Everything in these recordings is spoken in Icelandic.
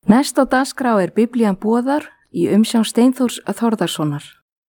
Næst á dagskrá Biblían boðar í umsjón Steinþórs Þórðarsonar.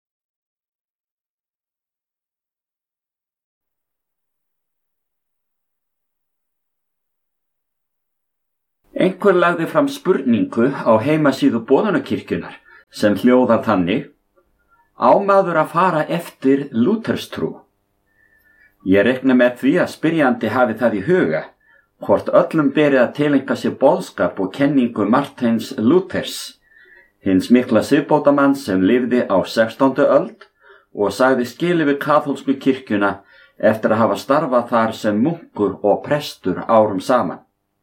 Einhver lagði fram spurningu á heimasíðu Boðunarkirkjunnar sem hljóðar þannig: Á maður að fara eftir lúterstrú? Ég reikna með því að spyrjandi hafi það í huga hvort öllum beri að tileinka sér boðskap og kenningu Marteins Lúthers, hins mikla siðbótamanns sem lifði á 16. öld og sagði skilið við kaþólsku kirkjuna eftir að hafa starfað þar sem munkur og prestur árum saman.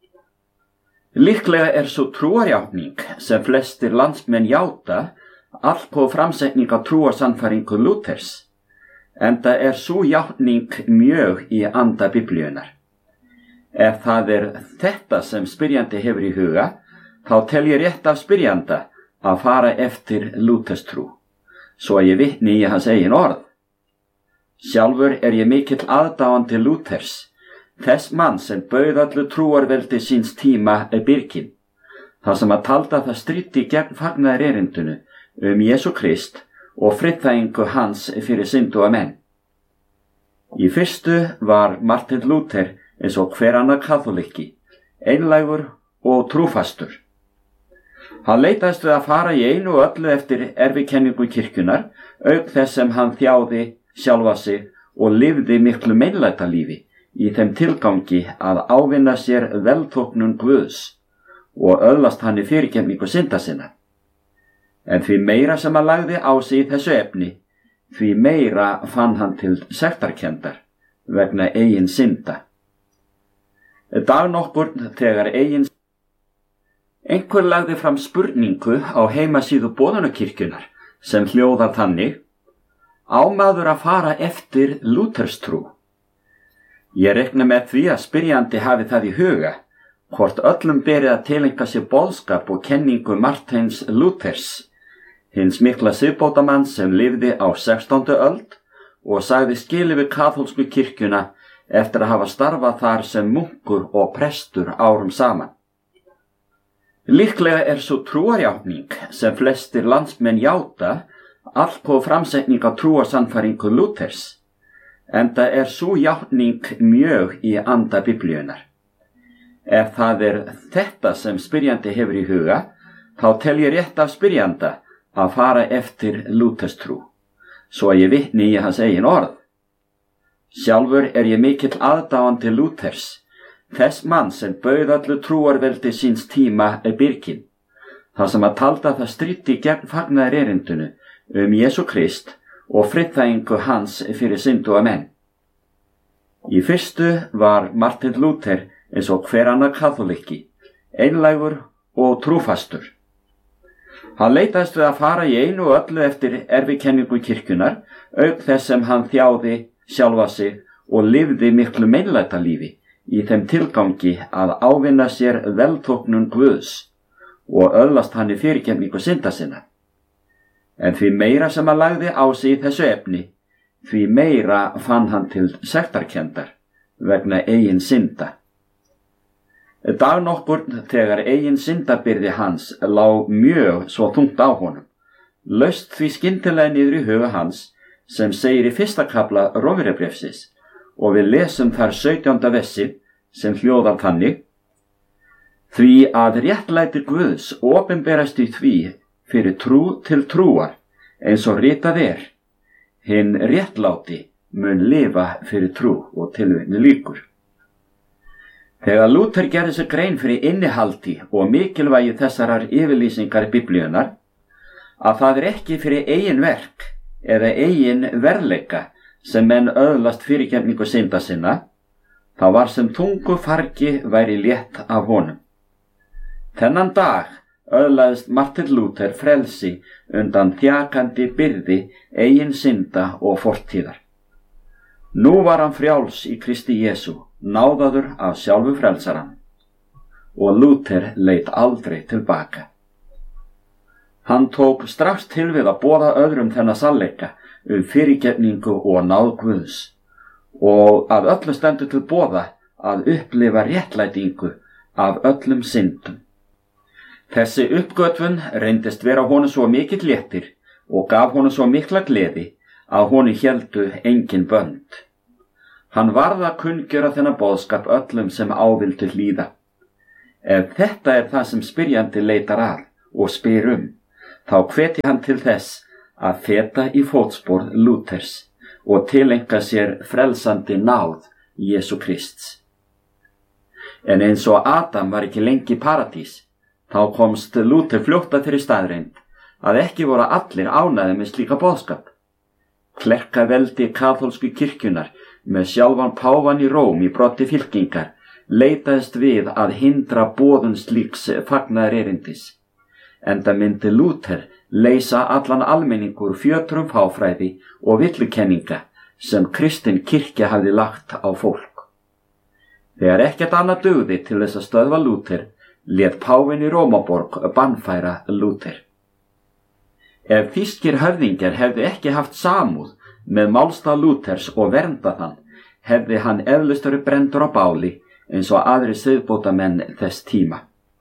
Líklega svo trúarjátning sem flestir landsmenn játa allgóð framsetning á trúarsannfæringu Lúthers, enda sú játning mjög í anda Biblíunnar. Ef það þetta sem spyrjandi hefur í huga, þá tel ég rétt af spyrjanda að fara eftir lúterstrú, svo að ég vitni í hans eigin orð. Sjálfur ég mikill aðdáandi Lúthers, þess mann sem bauð öllu trúarveldi síns tíma byrginn, þar sem að talda það stríddi gegn fagnaðarerindinu Jesú Krist og friðþægingu hans fyrir synduga menn. Í fyrstu var Martin Luther eins og hver annar kaþólikki, einlægur og trúfastur. Hann leitaðist við að fara í einu og öllu eftir erfikenningu kirkjunnar, auk þess sem hann þjáði sjálfa sig og lifði miklu meinlætalífi í þeim tilgangi að ávinna sér velþóknun Guðs og öðlast hann í fyrirgefningu synda sinna. En því meira sem hann lagði á sig í þessu efni, því meira fann hann til sektarkenndar vegna eigin synda. Dag nokkurn þegar einhver lagði fram spurningu á heimasíðu Boðunarkirkjunnar sem hljóðar þannig: Á maður að fara eftir lúterstrú? Ég reikna með því að spyrjandi hafi það í huga hvort öllum beri að tileinka sér boðskap og kenningu Marteins Lúthers, hins mikla siðbótamanns sem lifði á 16. öld og sagði skilið við kaþólsku kirkjuna eftir að hafa starfað þar sem munkur og prestur árum saman. Líklega svo trúarjátning sem flestir landsmenn játa allgóð framsetning á trúarsannfæringu Lúthers, enda sú játning mjög í anda Biblíunnar. Ef það þetta sem spyrjandi hefur í huga, þá tel ég rétt af spyrjanda að fara eftir lúterstrú, svo að ég vitni í hans eigin orð. Sjálfur ég mikill aðdáandi Lúthers, þess mann sem bauð öllu trúarveldi síns tíma byrginn, þar sem að talda það stríddi gegn fagnaðarerindinu Jesú Krist og friðþægingu hans fyrir synduga menn. Í fyrstu var Martin Luther eins og hver annar kaþólikki, einlægur og trúfastur. Hann leitaðist við að fara í einu og öllu eftir erfikenningu kirkjunnar, auk þess sem hann þjáði sjálfa sig og lifði miklu meinlætalífi í þeim tilgangi að ávinna sér velþóknun Guðs og öðlast hann í fyrirgefningu synda sinna. En því meira sem hann lagði á sig í þessu efni, því meira fann hann til sektarkenndar vegna eigin synda. Dag nokkurn þegar eigin syndabyrði hans lá mjög svo þungt á honum, laust því skyndilega niður í huga hans, sem segir í 1. kafla Rómverjabréfsins, og við lesum þar 17. versi sem hljóðar þannig: Því að réttlæti Guðs opinberast í því fyrir trú til trúar, eins og ritað hinn réttláti mun lifa fyrir trú, og tilvitnun lýkur. Þegar Lúther gerði sér grein fyrir innihaldi og mikilvægi þessarar yfirlýsingar Biblíunnar, að það ekki fyrir eigin verk eða eigin verðleika sem menn öðlast fyrirgefningu synda sinna, þá var sem þungu fargi væri létt af honum. Þennan dag öðlaðist Martin Luther frelsi undan þjakandi byrði eigin synda og fortíðar. Nú var hann frjáls í Kristi Jesú, náðaður af sjálfu frelsarann, og Luther leit aldrei tilbaka. Hann tók strax til við að boða öðrum þennan sannleika fyrirgefningu og náð Guðs, og að öllu stendur til boða að upplifa réttlætingu af öllum syndum. Þessi uppgötvun reyndist vera honum svo mikill léttir og gaf honum svo mikla gleði að honum héldu engin bönd. Hann varð að kunngjöra þennan boðskap öllum sem ávildu hlýða. Ef þetta er það sem spyrjandi leitar að og spyr þá hveti hann til þess að feta í fótspor Lúthers og tileinka sér frelsandi náð Jesú Krists. En eins og Adam var ekki lengi í paradís, þá komst Lúther fljótt að þeirri staðreynd að ekki voru allir ánægðir með slíka boðskap. Klerkaveldi kaþólsku kirkjunnar með sjálfan páfann í Róm í broddi fylkingar leitaðist við að hindra boðun slíks fagnaðarerindis, enda myndi Lúther leysa allan almenning úr fjötrum fáfræði og villukenninga sem kristin kirkja hafði lagt á fólk. Þegar ekkert annað dugði til þess að stöðva Lúther, lét páfinn í Rómaborg bannfæra Lúther. Ef þýskir höfðingjar hefðu ekki haft samúð með málstað Lúthers og verndað hann, hefði hann eflaust verið brenndur á báli eins og aðrir siðbótamenn þess tíma.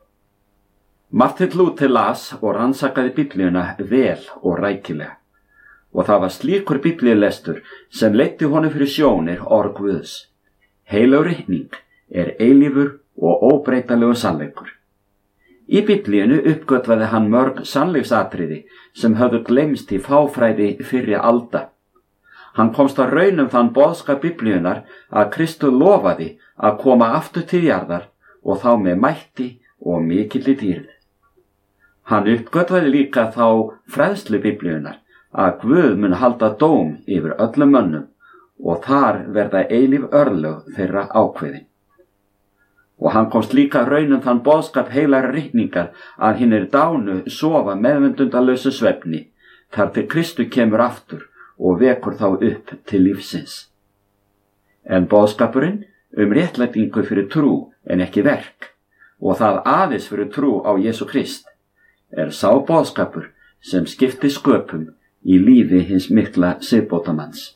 Martin Lúther las og rannsakaði Biblíuna vel og rækilega, og það var slíkur biblíulestur sem leiddi honum fyrir sjónir orð Guðs. Heilög ritning er eilífur og óbreytanlegur sannleikur. Í Biblíunu uppgötvaði hann mörg sannleiksatriði sem höfðu gleymst í fáfræði fyrri alda. Hann komst að raun þann boðskap Biblíunar að Kristur lofaði að koma aftur til jarðar og þá með mætti og mikilli dýrð. Hann uppgötvaði líka þá fræðslu Biblíunar að Guð mun halda dóm yfir öllum mönnum og þar verða eilíf örlög þeirra ákveðin. Og hann komst líka raun þann boðskap heilagra ritningar að hinir dánu sofa meðvendundalausu svefni þar til Kristur kemur aftur og vekur þá upp til lífsins. En boðskapurinn réttlætingu fyrir trú en ekki verk, og það aðeins fyrir trú á Jesú Krist, er sá boðskapur sem skipti sköpum í lífi hins mikla siðbótamanns.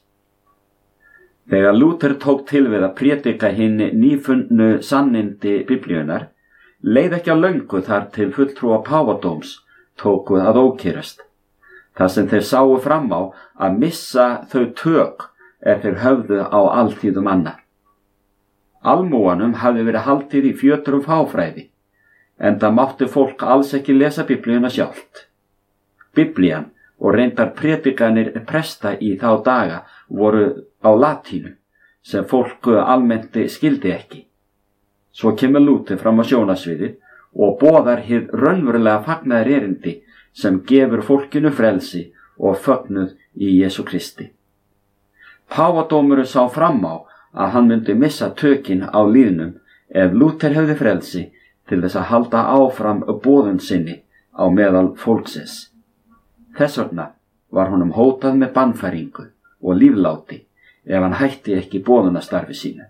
Þegar Lúther tók til við að prédika hin nýfunnu sannindi Biblíunar, leið ekki á löngu þar til fulltrúa páfadóms tóku að ókýrast. Það sem þeir sáu fram á að missa þau tök þeir höfðu á alþýðu manna. Almúganum hafði verið haldið í fjötrum fáfræði, enda mátti fólk alls ekki lesa Biblíuna sjálft. Biblían og reyndar prédikanir presta í þá daga voru á latínu, sem fólk almennt skildi ekki. Svo kemur Lúther fram á sjónasviðið og boðar hið raunverulega fagnaðarerindi sem gefur fólkinu frelsi og fögnuð í Jesú Kristi. Páfadómurinn sá fram á að hann myndi missa tökin á líðnum ef Lúther hefði frelsi til þess að halda áfram boðun sinni á meðal fólksins. Þess vegna var honum hótað með bannfæringu og lífláti ef hann hætti ekki boðunastarfi sínu.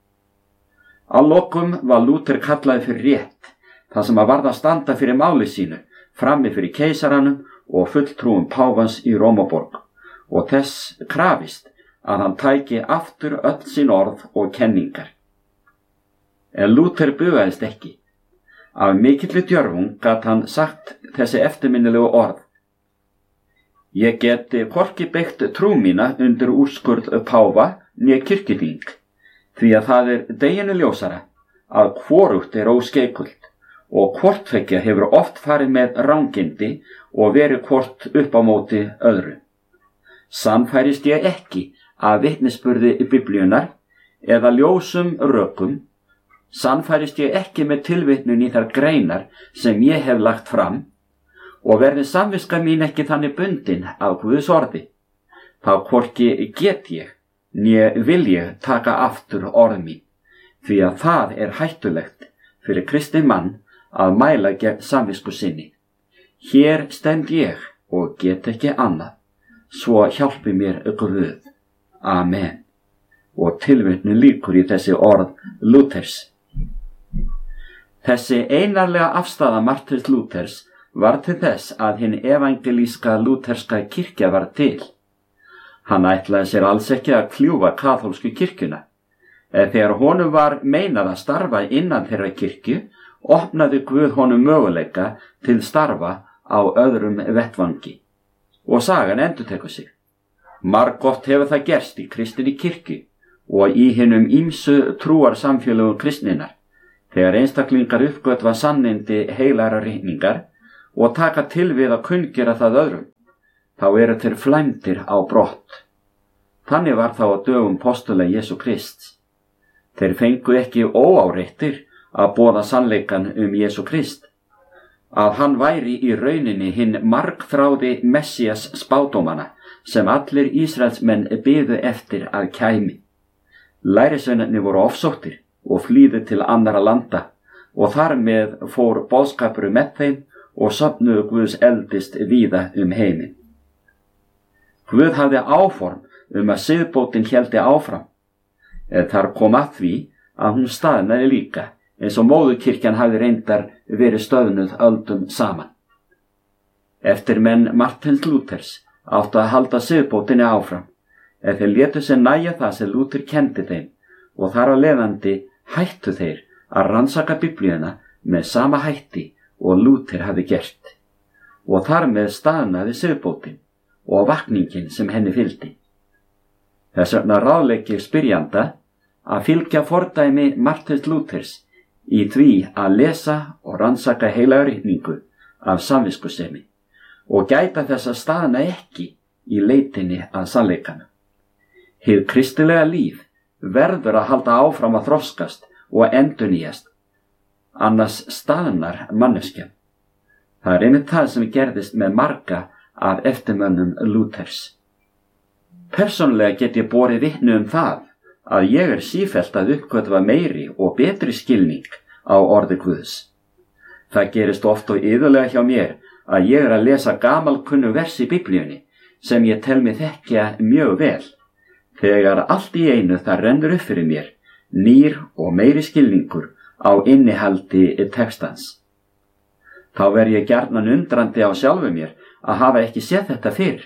Að lokum var Lúther kallaði fyrir rétt, það sem að varð að standa fyrir máli sínu, frammi fyrir keisaranum og fulltrúum páfans í Rómaborg, og þess krafist að hann tæki aftur öll sín orð og kenningar. En Lúther bugaðist ekki. Af mikilli djörfung gat hann sagt þessi eftirminnilegu orð: Ég geti hvorki byggt trú mína undir úrskurð páfa né kirkjuþing, því að það er deginum ljósara að hvorugt er óskeikult og hvort tveggja hefur oft farið með rangindi og verið hvort upp á móti öðru. Sannfærist ég ekki af vitnisburði Biblíunar eða ljósum rökum, sannfærist ég ekki með tilvitnun í þær greinar sem ég hef lagt fram, og verði samviska mín ekki þannig bundin af Guðs orði, þá hvorki get ég né vil ég taka aftur orð mín, því að það er hættulegt fyrir kristinn mann að mæla gegn samvisku sinni. Hér stend ég og get ekki annað, svo hjálpi mér Guð. Amen. Og tilvitnun lýkur í þessi orð Lúthers. Þessi einarlega afstaða Martins Lúthers var til þess að hinn evangelíska lútherska kirkja var til. Hann ætlaði sér alls ekki að kljúfa kaþólsku kirkjuna. Þegar honum var meinað að starfa innan þeirra kirkju opnaði Guð honum möguleika til starfa á öðrum vettvangi. Og sagan endurtekur sig. Margoft hefur það gerst í kristinni kirkju og í hinum ýmsu trúarsamfélögum kristninnar, þegar einstaklingar uppgötva sannindi heilagra ritningar og taka til við að kunngera það öðrum, þá eru þeir flæmdir á brott. Þannig var þá á dögum postula Jesú Krists. Þeir fengu ekki óáreittir að boða sannleikan Jesú Krist, að hann væri í rauninni hinn margþráði Messías spádómana sem allir Ísraelsmenn biðu eftir að kæmi. Lærisveinarnir voru ofsóttir og flýðu til annarra landa og þar með fór boðskapur með þeim og safnuðu Guðs eldist víða heiminn. Guð hafði áform að siðbótin héldi áfram, en þar kom að því að hún staðnaði líka, eins og móðurkirkjan hafði reyndar verið stöðnuð öldum saman. Eftir menn Martins Lúthers áttu að halda siðbótinni áfram, en þeir létu sér nægja það sem Lúther kenndi þeim og þar á leiðandi hættu þeir að rannsaka Biblíuna með sama hætti og Lúther hafði gert, og þar með staðnaði siðbótin og vakningin sem henni fylgdi. Þess vegna ráðlegg ég spyrjanda að fylgja fordæmi Martins Lúthers í því að lesa og rannsaka heilaga ritningu af samviskusemi og gæta þess að staðna ekki í leitinni að sannleikanum. Hið kristilega líf verður að halda áfram að þroskast og endurnýjast, annars staðnar manneskjan. Það er einmitt það sem gerðist með marga af eftirmönnum Lúthers. Persónulega get ég borið vitni það að ég er sífellt að uppgötva meiri og betri skilning á orði Guðs. Það gerist oft og iðulega hjá mér að ég er að lesa gamalkunnu vers í Biblíunni sem ég tel mig þekkja mjög vel, þegar allt í einu það rennur upp fyrir mér nýr og meiri skilningur á innihaldi textans. Þá verð ég gjarnan undrandi á sjálfu mér að hafa ekki séð þetta fyrr.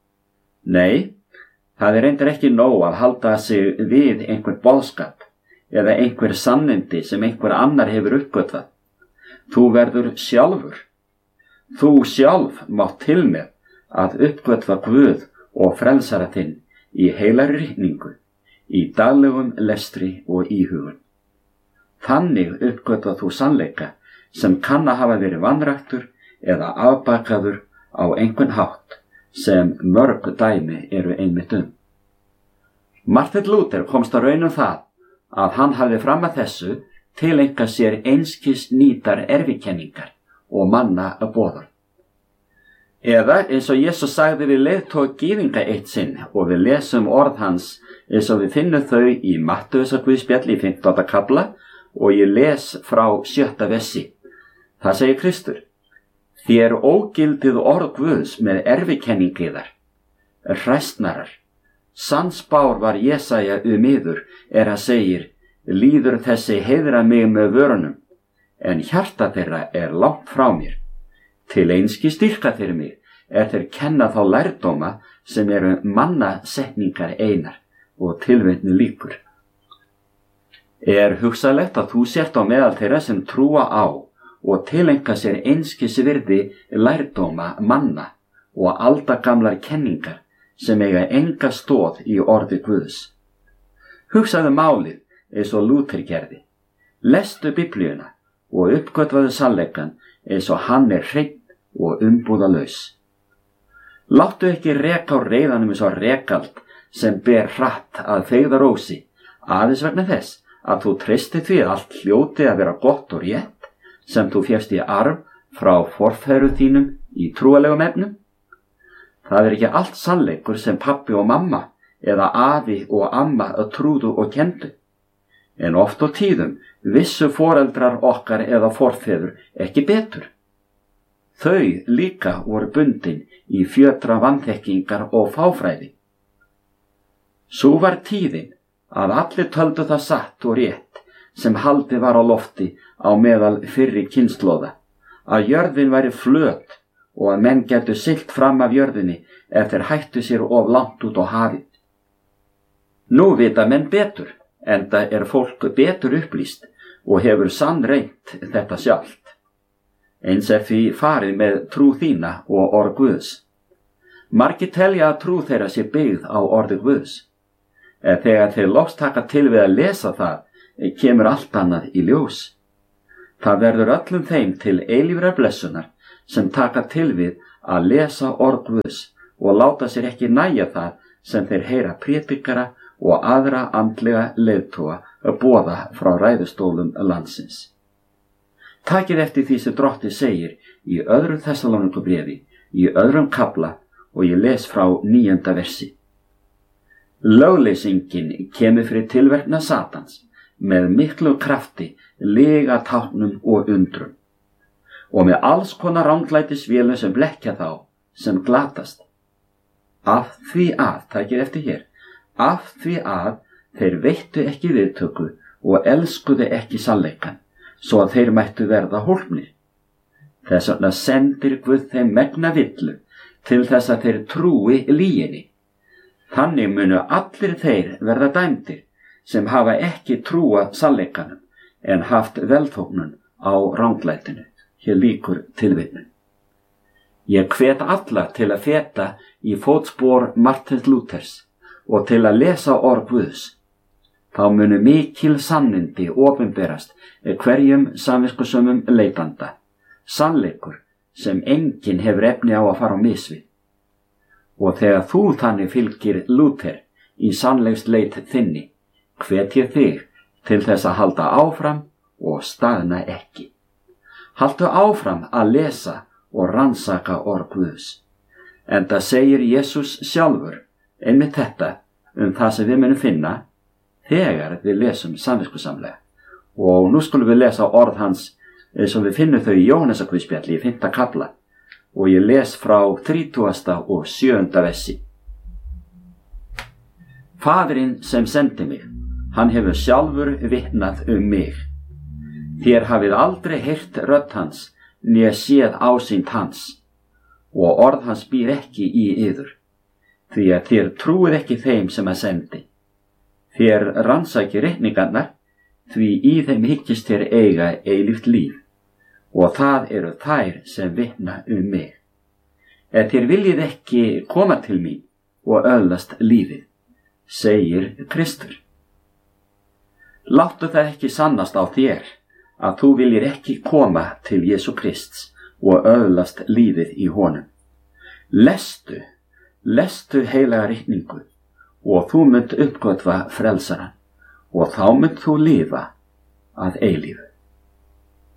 Nei, það er reyndar ekki nóg að halda sig við einhvern boðskap eða einhver sannindi sem einhver annar hefur uppgötvað. Þú verður sjálfur. Þú sjálf mátt til með að uppgötva Guð og frelsara þinn í heilagri ritningu, í daglegum lestri og íhugun. Þannig uppgötva þú sannleika sem kann að hafa verið vanræktur eða afbakaður á einhvern hátt sem mörg dæmi eru einmitt Martin Luther komst að raun það að hann hafði fram að þessu tileinkað sér einskis nýtar erfikenningar og manna að boða. Eða eins og Jesús sagði við leiðtoga gyðinga eitt sinn og við lesum orð hans eins og við finnum þau í Mattheusarguðspjalli í 15. kafla og ég les frá 7. versi. Það segir Kristur: Þér ógildið orð Guðs með erfikenningiðar, hræstnarar. Sannspár var Jesaja yður að segir: Líður þessi heiðra mig með vörunum, en hjarta þeirra langt frá mér. Til einski styrka þeir mig þeir kenna þá lærdóma sem eru mannasetningar einar og tilvitnu líkur. Hugsanlegt að þú sért á meðal þeirra sem trúa á og tileinka sér einskis virði lærdóma manna og aldagamlar kenningar sem eiga enga stoð í orði Guðs. Hugsaðu málið eins og Lúther gerði. Lestu Biblíuna og uppgötvaðu sannleikann eins og hann hreinn og umbúðalaus. Láttu ekki reka á reiðanum eins og rekald sem ber hratt að feigðarósi, aðeins vegna þess að þú treystir því að allt hljóti að vera gott og rétt sem þú fékkst í arf frá forfeðrum þínum í trúalegum efnum. Það ekki allt sannleikur sem pabbi og mamma eða afi og amma trúðu og kendu. En oft og tíðum vissu foreldrar okkar eða forfeður ekki betur. Þau líka voru bundin í fjötra vanþekkingar og fáfræði. Sú var tíðin að allir töldu það satt og rétt sem haldið var á lofti á meðal fyrri kynslóða, að jörðin væri flöt og að menn gætu siglt fram af jörðinni ef þeir hættu sér of langt út á hafið. Nú vita menn betur, enda fólk betur upplýst og hefur sannreynt þetta sjálft. Eins því farið með trú þína og orð Guðs. Margir telja að trú þeirra sé byggð á orði Guðs. Þegar þeir loks taka til við að lesa það, kemur allt annað í ljós. Það verður öllum þeim til eilífrar blessunar sem taka til við að lesa orð Guðs og láta sér ekki nægja það sem þeir heyra prédikara og aðra andlega leiðtoga að boða frá ræðustólum landsins. Takið eftir því sem Drottinn segir í 2. Þessaloníkubréfi, í 2. kafla og ég les frá 9. versi. Lögleysingin kemur fyrir tilverknað Satans með miklu krafti, lygatáknum og undrum og með alls konar ranglætisvélum sem blekkja þá sem glatast. Af því að, takið eftir hér, af því að þeir veittu ekki viðtöku og elskuðu ekki sannleikann, svo að þeir mættu verða hólpnir. Þess vegna sendir Guð þeim megna villu til þess að þeir trúi lyginni. Þannig munu allir þeir verða dæmdir sem hafa ekki trúað sannleikanum en haft velþóknun á ranglætinu. Hér lýkur tilvitnun. Ég hvet alla til að feta í fótspor Martins Lúthers og til að lesa orð Guðs. Þá munu mikil sannindi opinberast hverjum samviskusömmum leitanda, sannleikur sem enginn hefur efni á að fara á mis við. Og þegar þú þannig fylgir Lúther í sannleiksleit þinni, hvet ég þig til þess að halda áfram og staðna ekki. Haltu áfram að lesa og rannsaka orð Guðs. Enda segir Jesús sjálfur einmitt þetta það sem við munum finna þegar við lesum samviskusamlega. Og nú skulum við lesa orð hans eins og við finnum þau í Jóhannesarguðspjalli í 5. kafla og ég les frá 30. og 7. versi. Faðirinn sem sendi mig, hann hefur sjálfur vitnað mig. Þér hafið aldrei heyrt rödd hans, né séð ásýnd hans, og orð hans býr ekki í yður, því að þér trúið ekki þeim sem að sendi. Þér rannsækir reikningarnar, því í þeim hyggist þér eiga eilíft líf, og það eru þær sem vitna mig. Þér viljið ekki koma til mín og öðlast lífið, segir Kristur. Láttu það ekki sannast á þér, að þú viljir ekki koma til Jesú Krists og öðlast lífið í honum. Lestu heilaga ritningu og þú munt uppgötva frelsarann og þá munt þú lifa að eilífu.